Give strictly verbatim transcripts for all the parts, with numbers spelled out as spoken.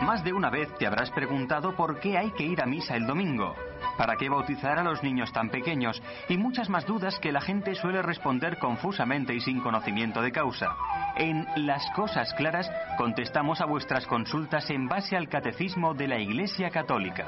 Más de una vez te habrás preguntado por qué hay que ir a misa el domingo, para qué bautizar a los niños tan pequeños y muchas más dudas que la gente suele responder confusamente y sin conocimiento de causa. En Las Cosas Claras contestamos a vuestras consultas en base al Catecismo de la Iglesia Católica.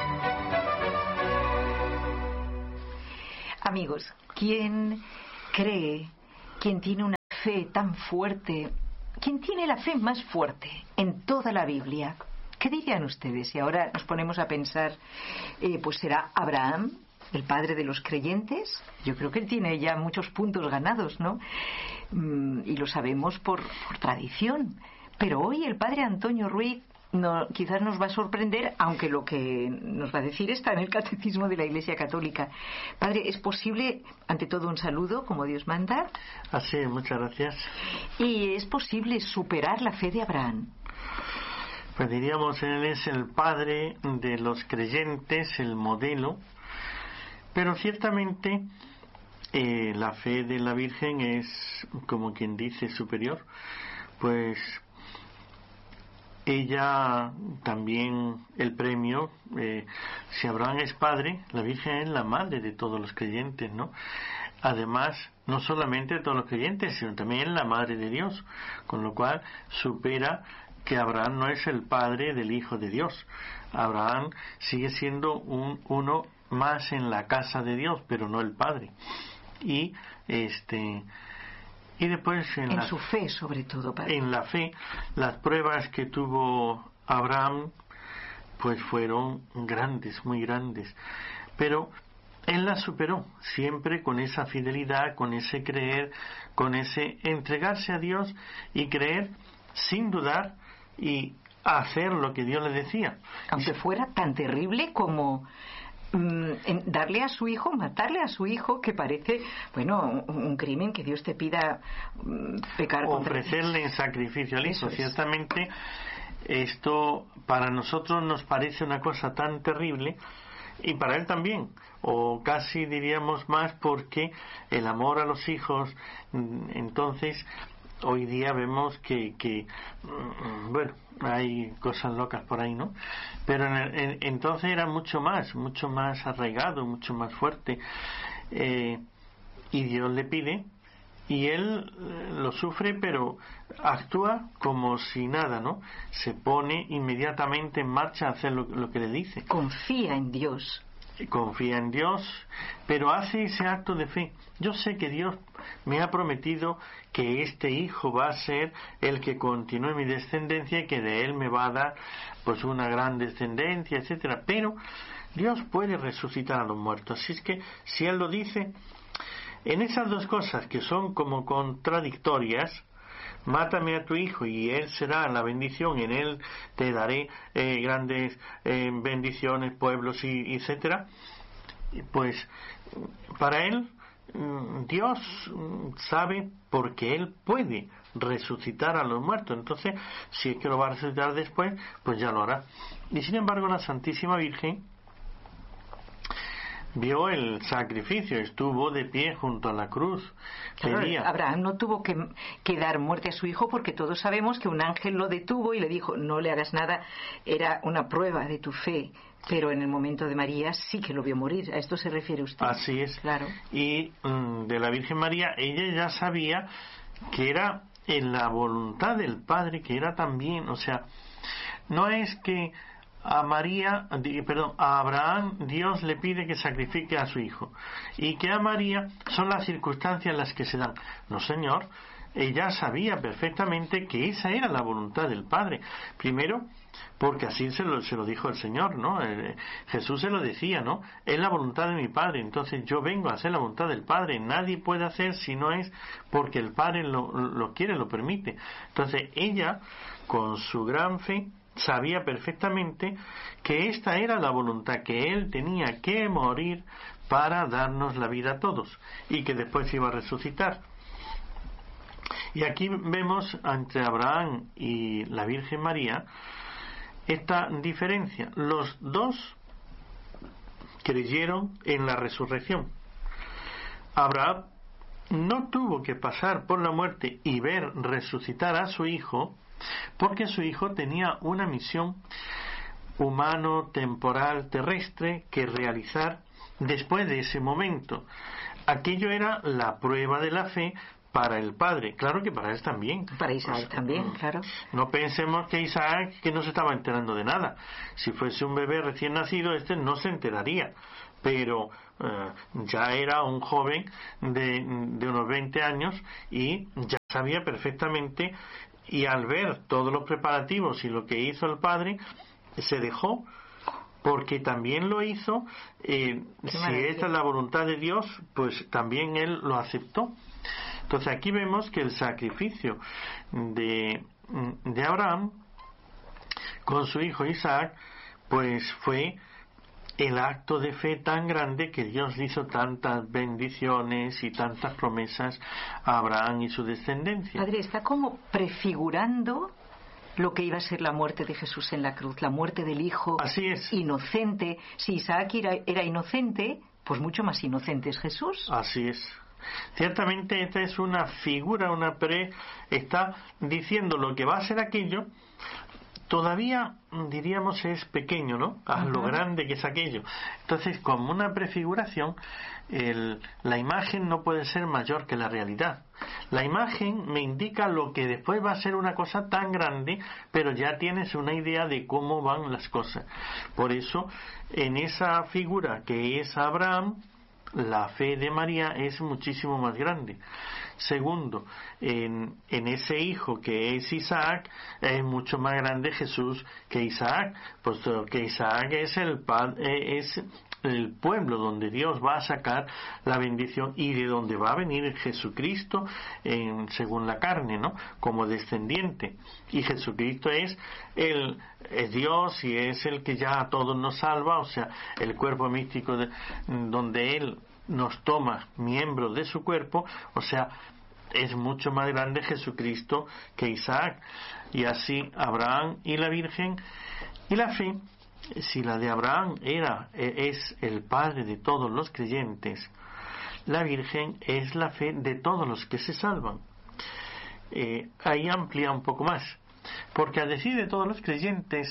Amigos, ¿quién cree, quién tiene una fe tan fuerte, quién tiene la fe más fuerte en toda la Biblia? ¿Qué dirían ustedes? Si ahora nos ponemos a pensar, eh, pues será Abraham, el padre de los creyentes. Yo creo que él tiene ya muchos puntos ganados, ¿no? Mm, y lo sabemos por, por tradición. Pero hoy el padre Antonio Ruiz no, quizás nos va a sorprender, aunque lo que nos va a decir está en el Catecismo de la Iglesia Católica. Padre, ¿es posible, ante todo, un saludo, como Dios manda? Así, muchas gracias. ¿Y es posible superar la fe de Abraham? Pues diríamos, él es el padre de los creyentes, el modelo, pero ciertamente eh, la fe de la Virgen es, como quien dice, superior, pues ella también, el premio, eh, si Abraham es padre, la Virgen es la madre de todos los creyentes, ¿no? Además, no solamente de todos los creyentes, sino también es la madre de Dios, con lo cual supera que Abraham no es el padre del Hijo de Dios. Abraham sigue siendo un, uno más en la casa de Dios, pero no el padre. Y este y después en, en la, su fe, sobre todo, padre. En la fe, las pruebas que tuvo Abraham pues fueron grandes, muy grandes, pero él las superó siempre con esa fidelidad, con ese creer, con ese entregarse a Dios y creer sin dudar y hacer lo que Dios le decía, aunque fuera tan terrible como mm, darle a su hijo, matarle a su hijo, que parece, bueno, un, un crimen que Dios te pida mm, pecar contra... ofrecerle en sacrificio al hijo. Es. Ciertamente esto para nosotros nos parece una cosa tan terrible, y para él también, o casi diríamos más, porque el amor a los hijos, entonces hoy día vemos que, que bueno, hay cosas locas por ahí, ¿no? Pero en el, en, entonces era mucho más, mucho más arraigado, mucho más fuerte, eh, y Dios le pide, y él lo sufre, pero actúa como si nada, ¿no? Se pone inmediatamente en marcha a hacer lo, lo que le dice. Confía en Dios. Confía en Dios, pero hace ese acto de fe. Yo sé que Dios me ha prometido que este hijo va a ser el que continúe mi descendencia y que de él me va a dar pues una gran descendencia, etcétera. Pero Dios puede resucitar a los muertos. Así es que si él lo dice, en esas dos cosas que son como contradictorias, mátame a tu hijo y él será la bendición, en él te daré eh, grandes eh, bendiciones, pueblos y etcétera, pues para él Dios sabe, porque él puede resucitar a los muertos. Entonces, si es que lo va a resucitar después, pues ya lo hará. Y sin embargo, la Santísima Virgen vio el sacrificio, estuvo de pie junto a la cruz. Claro, pedía. Abraham no tuvo que, que dar muerte a su hijo, porque todos sabemos que un ángel lo detuvo y le dijo, no le hagas nada, era una prueba de tu fe. Pero en el momento de María sí que lo vio morir. ¿A esto se refiere usted? Así es. Claro. Y mm, de la Virgen María, ella ya sabía que era en la voluntad del Padre, que era también, o sea, no es que a María, perdón, a Abraham Dios le pide que sacrifique a su hijo y que a María son las circunstancias las que se dan. No, señor, ella sabía perfectamente que esa era la voluntad del Padre. Primero, porque así se lo, se lo dijo el Señor, ¿no? Eh, Jesús se lo decía, ¿no? Es la voluntad de mi Padre, entonces yo vengo a hacer la voluntad del Padre. Nadie puede hacer si no es porque el Padre lo, lo quiere, lo permite. Entonces ella, con su gran fe, sabía perfectamente que esta era la voluntad, que Él tenía que morir para darnos la vida a todos y que después iba a resucitar. Y aquí vemos entre Abraham y la Virgen María esta diferencia. Los dos creyeron en la resurrección. Abraham no tuvo que pasar por la muerte y ver resucitar a su hijo, porque su hijo tenía una misión humano, temporal, terrestre que realizar después de ese momento. Aquello era la prueba de la fe para el padre, claro que para él también. Para Isaac pues, también, claro. No pensemos que Isaac que no se estaba enterando de nada. Si fuese un bebé recién nacido, este no se enteraría. Pero eh, ya era un joven de, de unos veinte años y ya sabía perfectamente, y al ver todos los preparativos y lo que hizo el padre, se dejó, porque también lo hizo. Eh, si esta es la voluntad de Dios, pues también él lo aceptó. Entonces aquí vemos que el sacrificio de, de Abraham con su hijo Isaac pues fue el acto de fe tan grande que Dios hizo tantas bendiciones y tantas promesas a Abraham y su descendencia. Padre, está como prefigurando lo que iba a ser la muerte de Jesús en la cruz, la muerte del hijo. Así es. Inocente. Si Isaac era, era inocente, pues mucho más inocente es Jesús. Así es. Ciertamente esta es una figura, una pre, está diciendo lo que va a ser aquello. Todavía diríamos es pequeño, ¿no? A lo grande que es aquello. Entonces, como una prefiguración, el, la imagen no puede ser mayor que la realidad. La imagen me indica lo que después va a ser una cosa tan grande, pero ya tienes una idea de cómo van las cosas. Por eso, en esa figura que es Abraham, la fe de María es muchísimo más grande. Segundo, en, en ese hijo que es Isaac, es mucho más grande Jesús que Isaac, puesto que Isaac es el, es el pueblo donde Dios va a sacar la bendición y de donde va a venir Jesucristo en, según la carne, ¿no? Como descendiente. Y Jesucristo es el es Dios y es el que ya a todos nos salva, o sea, el cuerpo místico de, donde Él nos toma miembros de su cuerpo, o sea, es mucho más grande Jesucristo que Isaac. Y así Abraham y la Virgen y la fe, si la de Abraham era es el padre de todos los creyentes, la Virgen es la fe de todos los que se salvan. Eh, ahí amplía un poco más, porque al decir de todos los creyentes,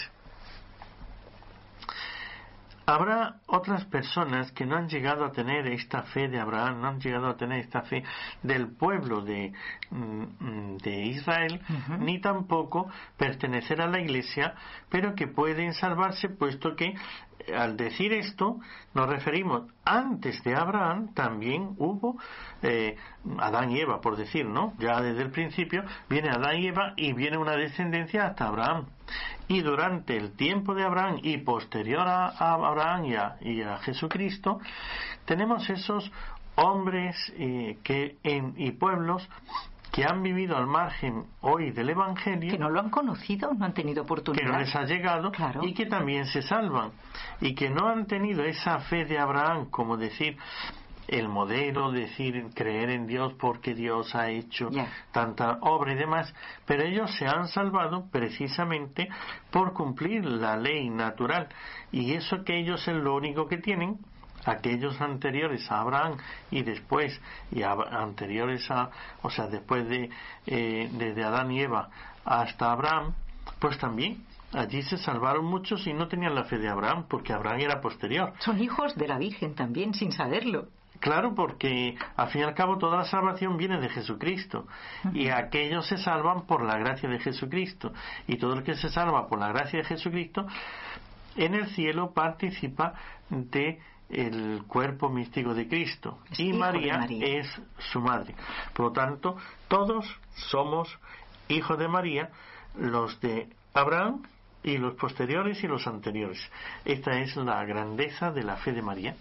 habrá otras personas que no han llegado a tener esta fe de Abraham, no han llegado a tener esta fe del pueblo de, de Israel, uh-huh. ni tampoco pertenecer a la Iglesia, pero que pueden salvarse, puesto que al decir esto nos referimos antes de Abraham también hubo eh, Adán y Eva, por decir, ¿no? Ya desde el principio viene Adán y Eva y viene una descendencia hasta Abraham. Y durante el tiempo de Abraham y posterior a, a Abraham y a, y a Jesucristo, tenemos esos hombres eh, que en, y pueblos que han vivido al margen hoy del Evangelio, que no lo han conocido, no han tenido oportunidad, que no les ha llegado, claro. Y que también se salvan, y que no han tenido esa fe de Abraham, como decir el modelo, decir creer en Dios porque Dios ha hecho yeah. tanta obra y demás, pero ellos se han salvado precisamente por cumplir la ley natural, y eso que ellos es lo único que tienen. Aquellos anteriores a Abraham y después y a, anteriores a, o sea, después de eh, desde Adán y Eva hasta Abraham, pues también allí se salvaron muchos y no tenían la fe de Abraham, porque Abraham era posterior. Son hijos de la Virgen también, sin saberlo. Claro, porque al fin y al cabo toda la salvación viene de Jesucristo, uh-huh. y aquellos se salvan por la gracia de Jesucristo, y todo el que se salva por la gracia de Jesucristo en el cielo participa de el cuerpo místico de Cristo, es y María, María es su madre. Por lo tanto, todos somos hijos de María, los de Abraham y los posteriores y los anteriores. Esta es la grandeza de la fe de María.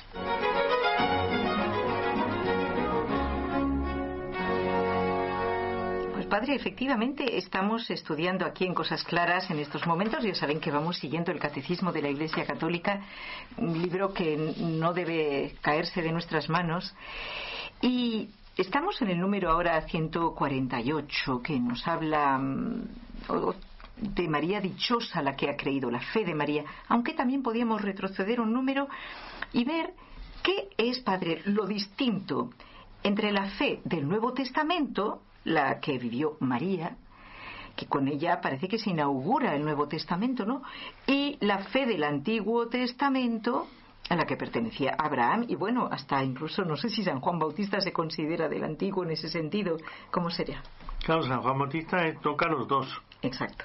Padre, efectivamente estamos estudiando aquí en Cosas Claras en estos momentos. Ya saben que vamos siguiendo el Catecismo de la Iglesia Católica, un libro que no debe caerse de nuestras manos. Y estamos en el número ahora ciento cuarenta y ocho, que nos habla de María dichosa, la que ha creído, la fe de María. Aunque también podíamos retroceder un número y ver qué es, Padre, lo distinto entre la fe del Nuevo Testamento, la que vivió María, que con ella parece que se inaugura el Nuevo Testamento, ¿no? Y la fe del Antiguo Testamento, a la que pertenecía Abraham, y bueno, hasta incluso no sé si San Juan Bautista se considera del Antiguo en ese sentido. ¿Cómo sería? Claro, San Juan Bautista toca los dos. Exacto.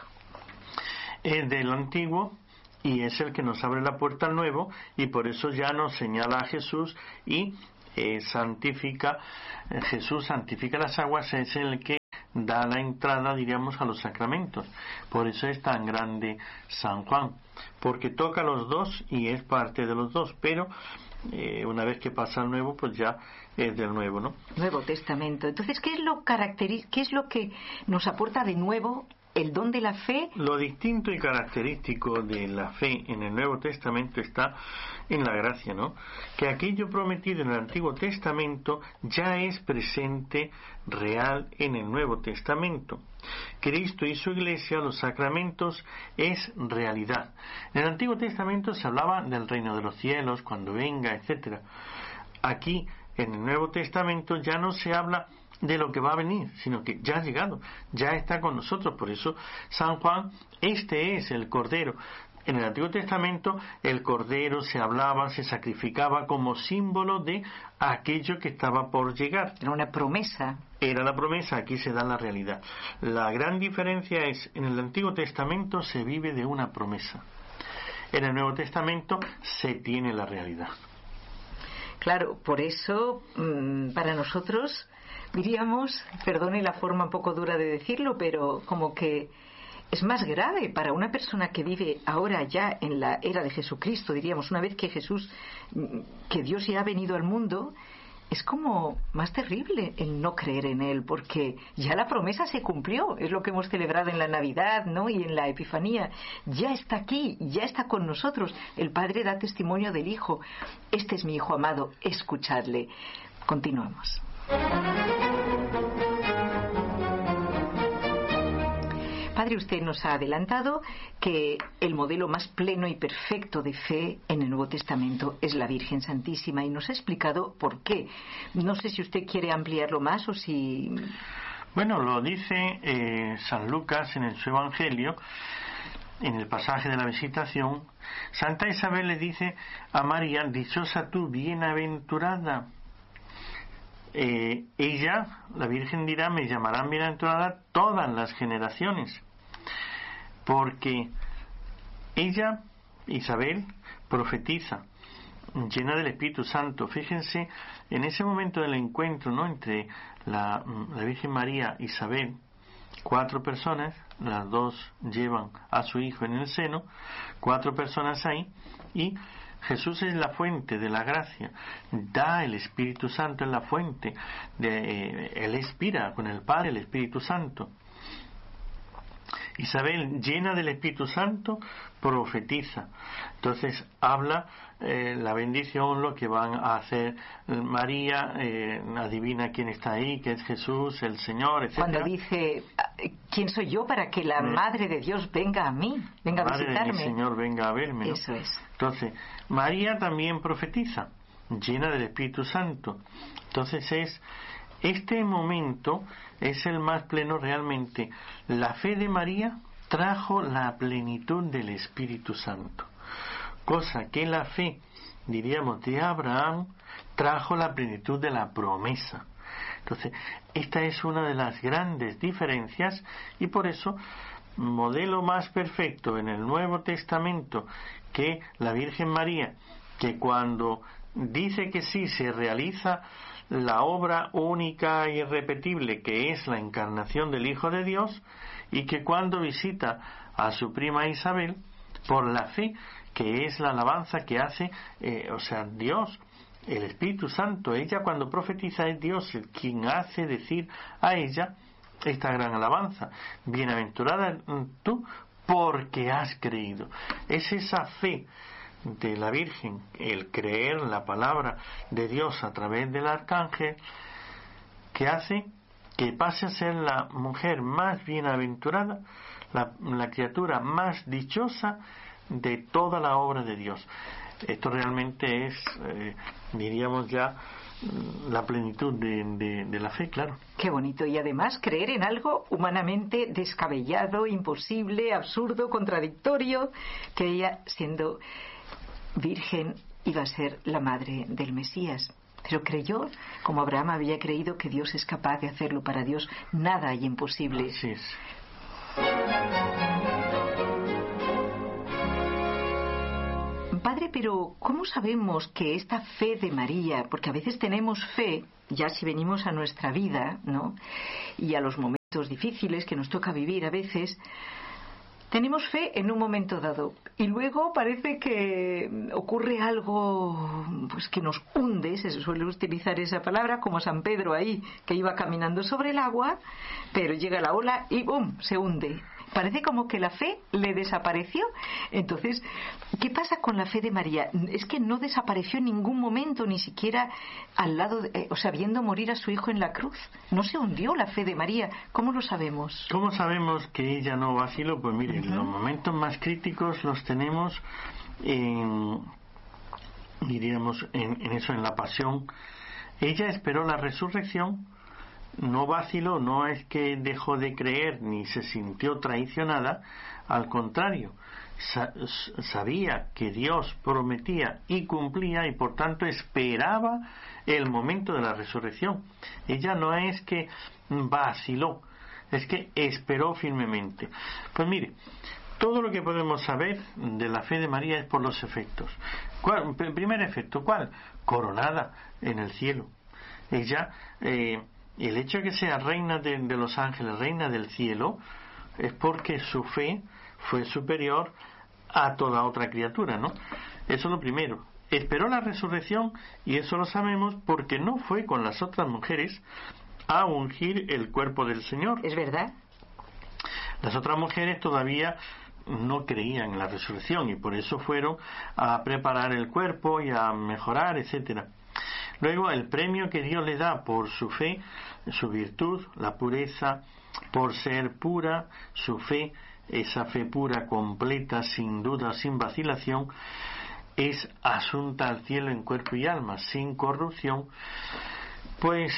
Es del Antiguo y es el que nos abre la puerta al Nuevo, y por eso ya nos señala a Jesús y eh, santifica, eh, Jesús santifica las aguas, es el que da la entrada, diríamos, a los sacramentos. Por eso es tan grande San Juan, porque toca los dos y es parte de los dos, pero eh, una vez que pasa al Nuevo, pues ya es del Nuevo, ¿no? Nuevo Testamento. Entonces, ¿qué es lo caracteri- qué es lo que nos aporta de nuevo el don de la fe? Lo distinto y característico de la fe en el Nuevo Testamento está en la gracia, ¿no? Que aquello prometido en el Antiguo Testamento ya es presente, real, en el Nuevo Testamento. Cristo y su Iglesia, los sacramentos, es realidad. En el Antiguo Testamento se hablaba del reino de los cielos, cuando venga, etcétera. Aquí, en el Nuevo Testamento, ya no se habla de lo que va a venir, sino que ya ha llegado, ya está con nosotros. Por eso San Juan, este es el Cordero. En el Antiguo Testamento el Cordero se hablaba, se sacrificaba como símbolo de aquello que estaba por llegar. Era una promesa. Era la promesa, aquí se da la realidad. La gran diferencia es, en el Antiguo Testamento se vive de una promesa. En el Nuevo Testamento se tiene la realidad. Claro, por eso mmm, para nosotros diríamos, perdone la forma un poco dura de decirlo, pero como que es más grave para una persona que vive ahora ya en la era de Jesucristo, diríamos, una vez que Jesús, que Dios ya ha venido al mundo, es como más terrible el no creer en Él, porque ya la promesa se cumplió, es lo que hemos celebrado en la Navidad, ¿no? Y en la Epifanía, ya está aquí, ya está con nosotros. El Padre da testimonio del Hijo: este es mi Hijo amado, escuchadle. Continuamos. Padre, usted nos ha adelantado que el modelo más pleno y perfecto de fe en el Nuevo Testamento es la Virgen Santísima, y nos ha explicado por qué. No sé si usted quiere ampliarlo más o si... Bueno, lo dice eh, San Lucas en el su Evangelio, en el pasaje de la visitación. Santa Isabel le dice a María: dichosa tú, bienaventurada. Eh, ella, la Virgen, dirá: me llamarán bienaventurada todas las generaciones, porque ella, Isabel, profetiza, llena del Espíritu Santo. Fíjense en ese momento del encuentro, ¿no?, entre la, la Virgen María e Isabel, cuatro personas, las dos llevan a su hijo en el seno, cuatro personas ahí, y Jesús es la fuente de la gracia, da el Espíritu Santo en la fuente, de, eh, Él expira con el Padre, el Espíritu Santo. Isabel, llena del Espíritu Santo, profetiza. Entonces habla eh, la bendición, lo que van a hacer. María eh, adivina quién está ahí, que es Jesús, el Señor, etcétera. Cuando dice: ¿quién soy yo para que la eh, Madre de Dios venga a mí, venga a visitarme? Madre de mi Señor, venga a verme, ¿no? Eso es. Entonces, María también profetiza, llena del Espíritu Santo. Entonces es este momento es el más pleno realmente. La fe de María trajo la plenitud del Espíritu Santo, cosa que la fe, diríamos, de Abraham trajo la plenitud de la promesa. Entonces, esta es una de las grandes diferencias, y por eso modelo más perfecto en el Nuevo Testamento que la Virgen María, que cuando dice que sí se realiza la obra única e irrepetible que es la encarnación del Hijo de Dios, y que cuando visita a su prima Isabel, por la fe, que es la alabanza que hace, eh, o sea, Dios, el Espíritu Santo, ella cuando profetiza es Dios el quien hace decir a ella esta gran alabanza: bienaventurada tú porque has creído. Es esa fe de la Virgen, el creer la palabra de Dios a través del arcángel, que hace que pase a ser la mujer más bienaventurada, la, la criatura más dichosa de toda la obra de Dios. Esto realmente es, eh, diríamos ya, la plenitud de, de, de la fe, claro. Qué bonito. Y además creer en algo humanamente descabellado, imposible, absurdo, contradictorio, que ella, siendo virgen, iba a ser la madre del Mesías. Pero creyó, como Abraham había creído, que Dios es capaz de hacerlo. Para Dios nada hay imposible. Así es. Padre, pero ¿cómo sabemos que esta fe de María, porque a veces tenemos fe, ya si venimos a nuestra vida, ¿no?, y a los momentos difíciles que nos toca vivir a veces, tenemos fe en un momento dado y luego parece que ocurre algo pues que nos hunde, se suele utilizar esa palabra, como San Pedro ahí, que iba caminando sobre el agua, pero llega la ola y ¡bum!, se hunde. Parece como que la fe le desapareció. Entonces, ¿qué pasa con la fe de María? Es que no desapareció en ningún momento, ni siquiera al lado, de, eh, o sea, viendo morir a su hijo en la cruz. No se hundió la fe de María. ¿Cómo lo sabemos? ¿Cómo sabemos que ella no vaciló? Pues mire, Uh-huh. los momentos más críticos los tenemos en, diríamos, en, en eso, en la pasión. Ella esperó la resurrección. No vaciló, no es que dejó de creer ni se sintió traicionada, al contrario, sa- sabía que Dios prometía y cumplía y por tanto esperaba el momento de la resurrección. Ella no es que vaciló, es que esperó firmemente. Pues mire, todo lo que podemos saber de la fe de María es por los efectos. ¿Cuál? Primer efecto, ¿cuál? Coronada en el cielo. Ella... Eh, el hecho de que sea reina de, de los ángeles, reina del cielo, es porque su fe fue superior a toda otra criatura, ¿no? Eso es lo primero. Esperó la resurrección y eso lo sabemos porque no fue con las otras mujeres a ungir el cuerpo del Señor. ¿Es verdad? Las otras mujeres todavía no creían en la resurrección y por eso fueron a preparar el cuerpo y a mejorar, etcétera. Luego, el premio que Dios le da por su fe, su virtud, la pureza, por ser pura, su fe, esa fe pura, completa, sin duda, sin vacilación, es asunta al cielo en cuerpo y alma, sin corrupción. Pues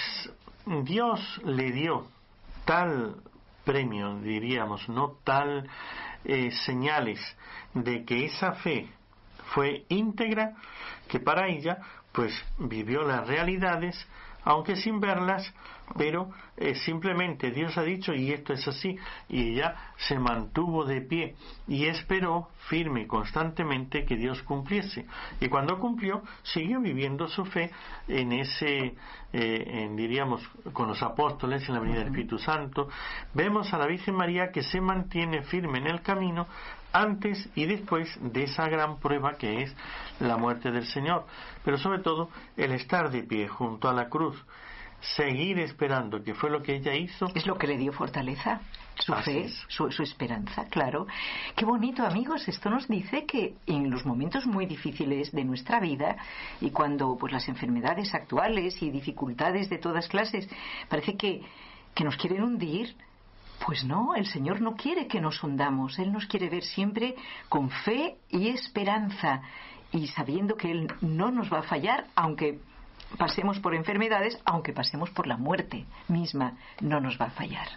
Dios le dio tal premio, diríamos, no tal eh, señales de que esa fe fue íntegra, que para ella pues vivió las realidades, aunque sin verlas, pero eh, simplemente Dios ha dicho y esto es así, y ella se mantuvo de pie y esperó firme y constantemente que Dios cumpliese, y cuando cumplió siguió viviendo su fe en ese eh, en, diríamos, con los apóstoles, en la venida del Espíritu Santo. Vemos a la Virgen María que se mantiene firme en el camino antes y después de esa gran prueba que es la muerte del Señor, pero sobre todo el estar de pie junto a la cruz, seguir esperando, que fue lo que ella hizo. Es lo que le dio fortaleza, su Así fe, es. su, su esperanza, claro. Qué bonito, amigos. Esto nos dice que en los momentos muy difíciles de nuestra vida y cuando pues las enfermedades actuales y dificultades de todas clases parece que, que nos quieren hundir, pues no, el Señor no quiere que nos hundamos. Él nos quiere ver siempre con fe y esperanza y sabiendo que Él no nos va a fallar, aunque pasemos por enfermedades, aunque pasemos por la muerte misma, no nos va a fallar.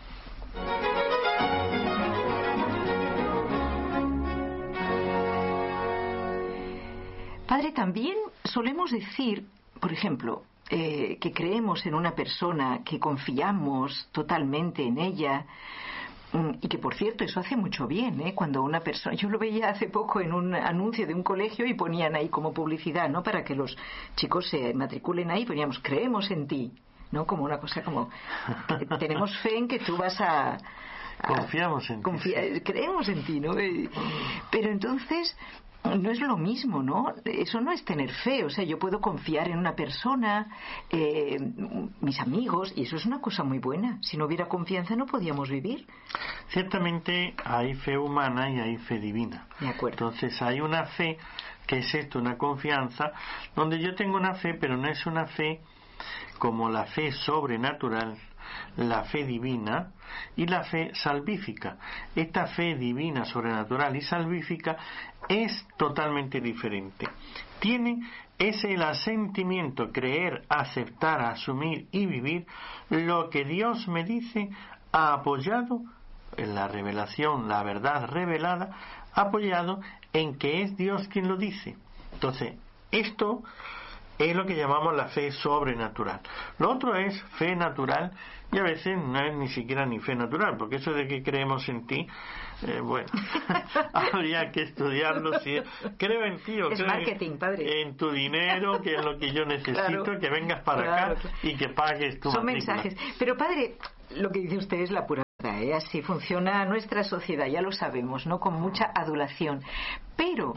Padre, también solemos decir, por ejemplo, eh, que creemos en una persona, que confiamos totalmente en ella, y que, por cierto, eso hace mucho bien, ¿eh? Cuando una persona... Yo lo veía hace poco en un anuncio de un colegio y ponían ahí como publicidad, ¿no?, para que los chicos se matriculen ahí, poníamos, creemos en ti, ¿no?, como una cosa como... tenemos fe en que tú vas a... a Confiamos en confía, ti. Creemos en ti, ¿no? Pero entonces... no es lo mismo, ¿no? Eso no es tener fe. O sea, yo puedo confiar en una persona, eh, mis amigos, y eso es una cosa muy buena. Si no hubiera confianza no podíamos vivir. Ciertamente hay fe humana y hay fe divina. De acuerdo. Entonces hay una fe que es esto, una confianza, donde yo tengo una fe, pero no es una fe como la fe sobrenatural, la fe divina y la fe salvífica. Esta fe divina, sobrenatural y salvífica es totalmente diferente. Tiene es el asentimiento, creer, aceptar, asumir y vivir lo que Dios me dice, apoyado en la revelación, la verdad revelada, apoyado en que es Dios quien lo dice. Entonces, esto es lo que llamamos la fe sobrenatural. Lo otro es fe natural, y a veces no es ni siquiera ni fe natural, porque eso de que creemos en ti, eh, bueno, habría que estudiarlo. Si creo en ti o es creo marketing, padre. en tu dinero, que es lo que yo necesito, claro, que vengas para claro, acá claro. y que pagues tu Son matrícula. Mensajes. Pero padre, lo que dice usted es la pura verdad, ¿eh? Así funciona nuestra sociedad, ya lo sabemos, ¿no? Con mucha adulación. Pero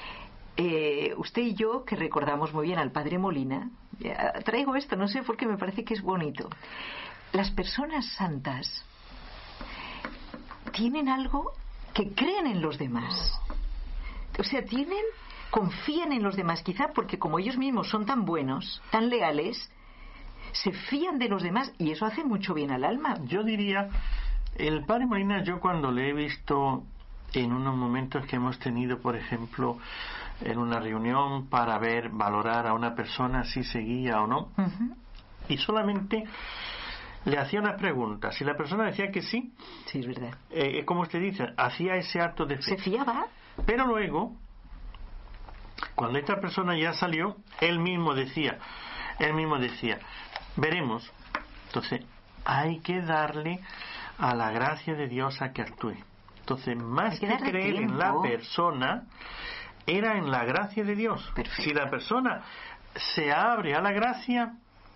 Eh, usted y yo, que recordamos muy bien al padre Molina, traigo esto, no sé por qué me parece que es bonito. Las personas santas tienen algo que creen en los demás. O sea, tienen, confían en los demás, quizá porque como ellos mismos son tan buenos, tan leales, se fían de los demás y eso hace mucho bien al alma. Yo diría, el padre Molina, yo cuando le he visto en unos momentos que hemos tenido, por ejemplo, en una reunión para ver, valorar a una persona si seguía o no, uh-huh, y solamente le hacía unas preguntas. Si la persona decía que sí, sí, es verdad, eh, como usted dice, hacía ese acto de fe. Se fiaba. Pero luego, cuando esta persona ya salió, él mismo decía, él mismo decía, veremos. Entonces, hay que darle a la gracia de Dios a que actúe. Entonces, más que, que creer tiempo. en la persona, era en la gracia de Dios. Perfecto. Si la persona se abre a la gracia,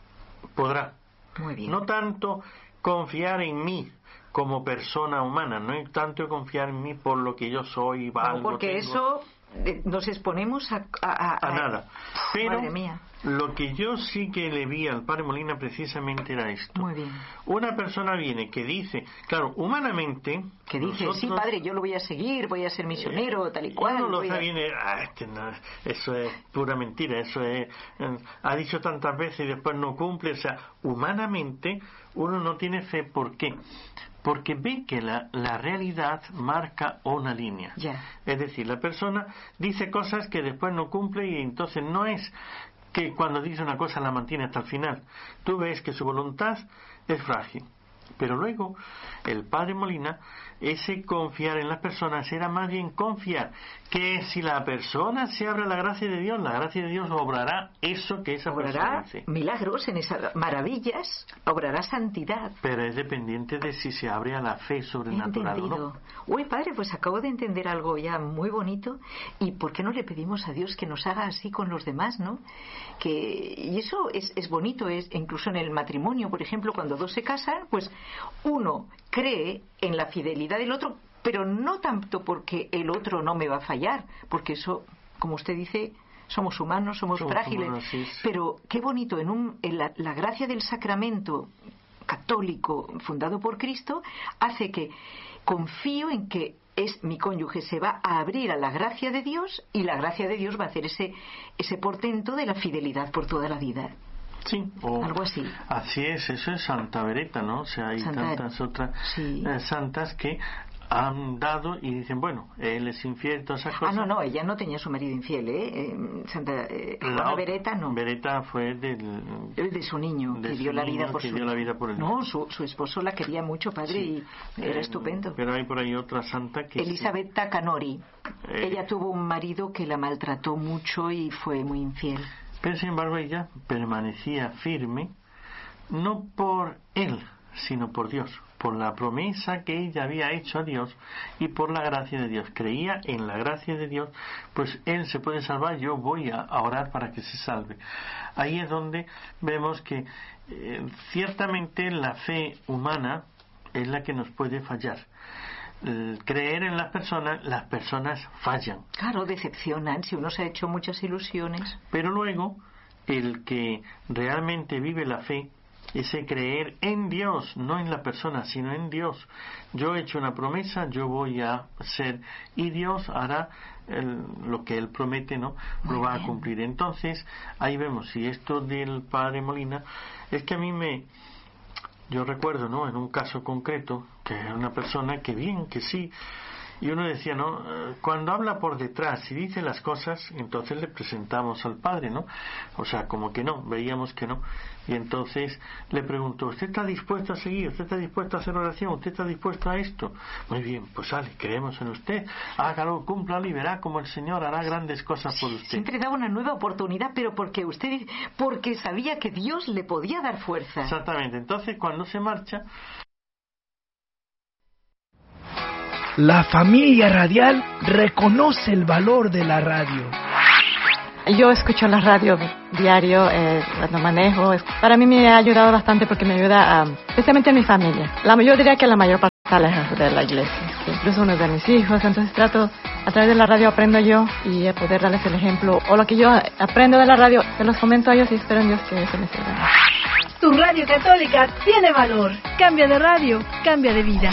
podrá. Muy bien. No tanto confiar en mí como persona humana, no es tanto confiar en mí por lo que yo soy, valgo, no, porque tengo. Eso nos exponemos a, a, a, a nada. Pero madre mía. Lo que yo sí que le vi al padre Molina precisamente era esto. Muy bien. Una persona viene que dice, claro, humanamente, que dice, nosotros, sí, padre, yo lo voy a seguir, voy a ser misionero, eh, tal y cual. Uno lo a... viene, ah, este no, eso es pura mentira, eso es, eh, ha dicho tantas veces y después no cumple. O sea, humanamente uno no tiene fe. ¿Por qué? Porque ve que la, la realidad marca una línea. Yeah. Es decir, la persona dice cosas que después no cumple y entonces no es que cuando dice una cosa la mantiene hasta el final. Tú ves que su voluntad es frágil. Pero luego, el padre Molina, ese confiar en las personas era más bien confiar que si la persona se abre a la gracia de Dios, la gracia de Dios obrará eso que esa obrará persona dice. Milagros en esas maravillas, obrará santidad. Pero es dependiente de si se abre a la fe sobrenatural o no. Uy, padre, pues acabo de entender algo ya muy bonito. ¿Y por qué no le pedimos a Dios que nos haga así con los demás, no? Que, y eso es, es bonito, es incluso en el matrimonio, por ejemplo, cuando dos se casan, pues uno cree en la fidelidad del otro, pero no tanto porque el otro no me va a fallar, porque eso, como usted dice, somos humanos, somos, somos frágiles, humanos, sí, sí. Pero qué bonito, en, un, en la, la gracia del sacramento católico fundado por Cristo hace que confío en que es mi cónyuge, se va a abrir a la gracia de Dios y la gracia de Dios va a hacer ese, ese portento de la fidelidad por toda la vida. Sí, o algo así. Así es, eso es Santa Beretta, ¿no? O sea, hay Santa, tantas otras sí. eh, santas que han dado y dicen, bueno, él es infiel, todas esas cosas. Ah, no, no, ella no tenía su marido infiel, ¿eh? eh Santa eh, Juana Beretta, no. Beretta fue del... de su niño, de que, su dio, la niño vida por que su... dio la vida por él. No, su, su esposo la quería mucho, padre, sí. y era eh, estupendo. Pero hay por ahí otra santa que... Elisabetta sí. Canori. Eh, ella tuvo un marido que la maltrató mucho y fue muy infiel. Pero sin embargo ella permanecía firme, no por él, sino por Dios, por la promesa que ella había hecho a Dios y por la gracia de Dios. Creía en la gracia de Dios, pues él se puede salvar, yo voy a orar para que se salve. Ahí es donde vemos que eh, ciertamente la fe humana es la que nos puede fallar. El creer en las personas, las personas fallan. Claro, decepcionan, si uno se ha hecho muchas ilusiones. Pero luego, el que realmente vive la fe, ese creer en Dios, no en la persona, sino en Dios. Yo he hecho una promesa, yo voy a ser, y Dios hará el, lo que Él promete, ¿no? Muy lo va bien. a cumplir. Entonces, ahí vemos, si esto del padre Molina, es que a mí me... Yo recuerdo, ¿no? En un caso concreto, que era una persona que bien, que sí, y uno decía, ¿no? Cuando habla por detrás y dice las cosas, entonces le presentamos al Padre, ¿no? O sea, como que no, veíamos que no. Y entonces le preguntó, ¿usted está dispuesto a seguir? ¿Usted está dispuesto a hacer oración? ¿Usted está dispuesto a esto? Muy bien, pues sale, creemos en usted. Hágalo, cúmplalo y verá como el Señor hará grandes cosas por usted. Siempre daba una nueva oportunidad, pero porque usted, porque sabía que Dios le podía dar fuerza. Exactamente. Entonces, cuando se marcha... La familia radial reconoce el valor de la radio. Yo escucho la radio diario eh, cuando manejo. Para mí me ha ayudado bastante porque me ayuda, a, especialmente en mi familia. La, yo diría que la mayor parte está lejos de la iglesia, incluso uno de mis hijos. Entonces trato, a través de la radio aprendo yo y a poder darles el ejemplo. O lo que yo aprendo de la radio, se los comento a ellos y espero en Dios que eso me sirva. Tu radio católica tiene valor. Cambia de radio, cambia de vida.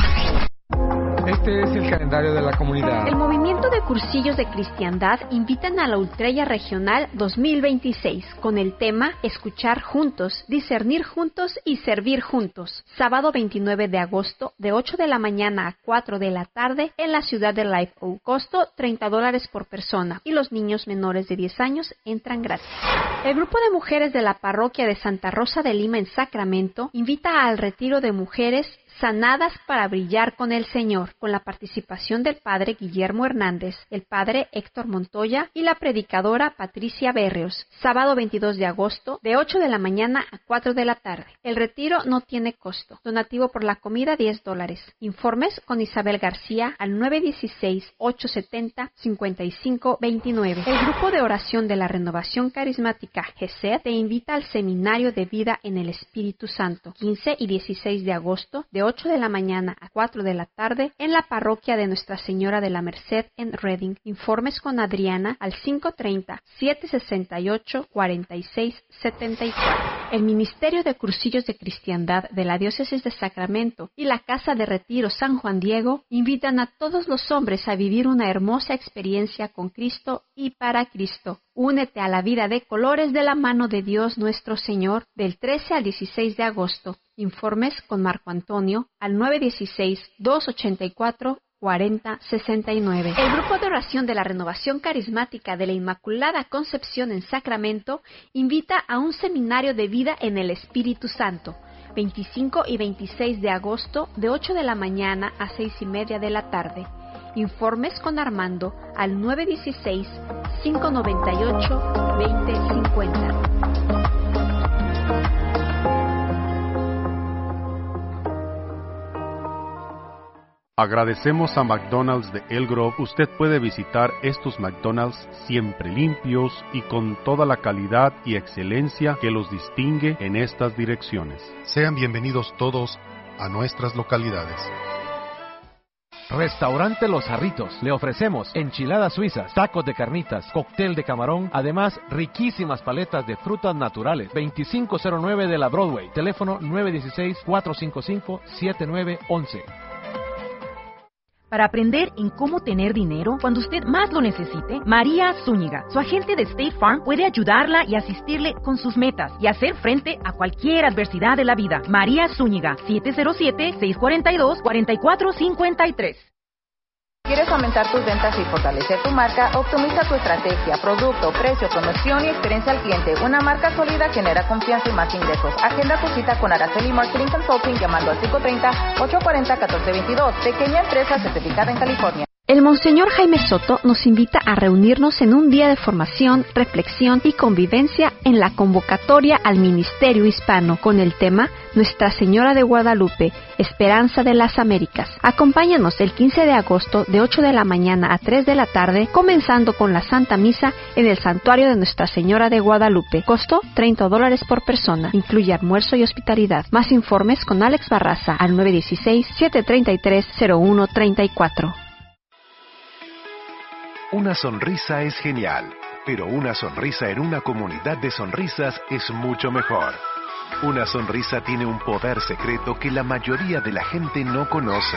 Este es el calendario de la comunidad. El movimiento de cursillos de cristiandad invitan a la Ultrella Regional dos mil veintiséis con el tema Escuchar juntos, discernir juntos y servir juntos. Sábado veintinueve de agosto de ocho de la mañana a cuatro de la tarde en la ciudad de Live Oak. Costo treinta dólares por persona y los niños menores de diez años entran gratis. El grupo de mujeres de la parroquia de Santa Rosa de Lima en Sacramento invita al retiro de mujeres sanadas para brillar con el Señor, con la participación del padre Guillermo Hernández, el padre Héctor Montoya y la predicadora Patricia Berrios, sábado veintidós de agosto, de ocho de la mañana a cuatro de la tarde. El retiro no tiene costo. Donativo por la comida, diez dólares. Informes con Isabel García al nueve uno seis, ocho siete cero, cinco cinco dos nueve. El grupo de oración de la Renovación Carismática G E S E D te invita al Seminario de Vida en el Espíritu Santo, quince y dieciséis de agosto, de ocho de la mañana a cuatro de la tarde en la parroquia de Nuestra Señora de la Merced en Redding. Informes con Adriana al cinco tres cero, siete seis ocho, cuatro seis siete cuatro. El Ministerio de Cursillos de Cristiandad de la Diócesis de Sacramento y la Casa de Retiro San Juan Diego invitan a todos los hombres a vivir una hermosa experiencia con Cristo y para Cristo. Únete a la vida de colores de la mano de Dios nuestro Señor del trece al dieciséis de agosto. Informes con Marco Antonio al nueve uno seis, dos ocho cuatro, cuatro cero seis nueve. El grupo de oración de la Renovación Carismática de la Inmaculada Concepción en Sacramento invita a un seminario de vida en el Espíritu Santo, veinticinco y veintiséis de agosto, de ocho de la mañana a seis y media de la tarde. Informes con Armando al nueve uno seis, cinco nueve ocho, dos cero cinco cero. Agradecemos a McDonald's de El Grove. Usted puede visitar estos McDonald's siempre limpios y con toda la calidad y excelencia que los distingue en estas direcciones. Sean bienvenidos todos a nuestras localidades. Restaurante Los Jarritos. Le ofrecemos enchiladas suizas, tacos de carnitas, cóctel de camarón, además riquísimas paletas de frutas naturales. veinticinco cero nueve de la Broadway. Teléfono nueve uno seis, cuatro cinco cinco, siete nueve uno uno. Para aprender en cómo tener dinero cuando usted más lo necesite, María Zúñiga, su agente de State Farm, puede ayudarla y asistirle con sus metas y hacer frente a cualquier adversidad de la vida. María Zúñiga, siete cero siete, seis cuatro dos, cuatro cuatro cinco tres. ¿Quieres aumentar tus ventas y fortalecer tu marca? Optimiza tu estrategia, producto, precio, promoción y experiencia al cliente. Una marca sólida genera confianza y más ingresos. Agenda tu cita con Araceli Marketing Consulting llamando al cinco tres cero, ocho cuatro cero, uno cuatro dos dos. Pequeña empresa certificada en California. El Monseñor Jaime Soto nos invita a reunirnos en un día de formación, reflexión y convivencia en la convocatoria al Ministerio Hispano con el tema Nuestra Señora de Guadalupe, Esperanza de las Américas. Acompáñanos el quince de agosto de ocho de la mañana a tres de la tarde, comenzando con la Santa Misa en el Santuario de Nuestra Señora de Guadalupe. Costo treinta dólares por persona. Incluye almuerzo y hospitalidad. Más informes con Alex Barraza al nueve uno seis, siete tres tres, cero uno tres cuatro. Una sonrisa es genial, pero una sonrisa en una comunidad de sonrisas es mucho mejor. Una sonrisa tiene un poder secreto que la mayoría de la gente no conoce.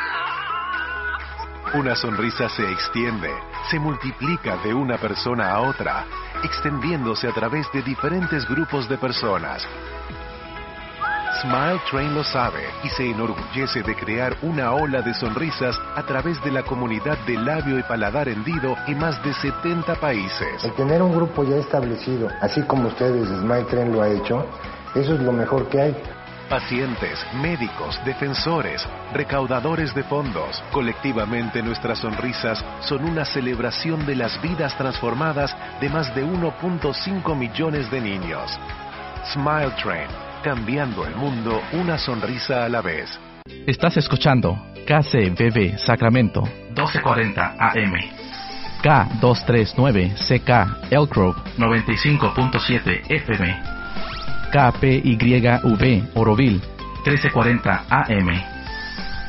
Una sonrisa se extiende, se multiplica de una persona a otra, extendiéndose a través de diferentes grupos de personas. Smile Train lo sabe y se enorgullece de crear una ola de sonrisas a través de la comunidad de labio y paladar hendido en más de setenta países. El tener un grupo ya establecido, así como ustedes, Smile Train lo ha hecho, eso es lo mejor que hay. Pacientes, médicos, defensores, recaudadores de fondos. Colectivamente nuestras sonrisas son una celebración de las vidas transformadas de más de uno punto cinco millones de niños. Smile Train, cambiando el mundo una sonrisa a la vez. Estás escuchando K C B B Sacramento doce cuarenta A M, K doscientos treinta y nueve C K Elk Grove noventa y cinco punto siete F M, K P Y V Oroville trece cuarenta A M,